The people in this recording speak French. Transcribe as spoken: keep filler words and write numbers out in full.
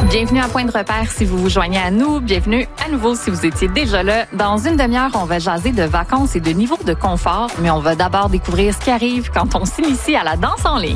Bienvenue à Point de repère si vous vous joignez à nous. Bienvenue à nouveau si vous étiez déjà là. Dans une demi-heure, on va jaser de vacances et de niveau de confort, mais on va d'abord découvrir ce qui arrive quand on s'initie à la danse en ligne.